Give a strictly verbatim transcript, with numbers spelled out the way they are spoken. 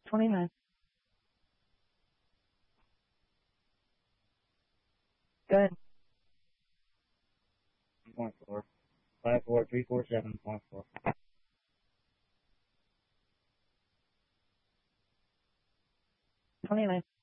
twenty-nine. Go ahead. Point four. Five four three four seven point four. twenty-nine.